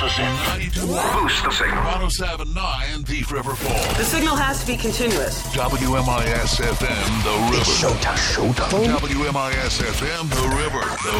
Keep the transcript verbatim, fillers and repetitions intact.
Boost the signal. ninety-two. Boost the signal. one oh seven point nine Thief River Falls. The signal has to be continuous. W M I S F M, The River. It's showtime. Showtime. W M I S F M, The River. The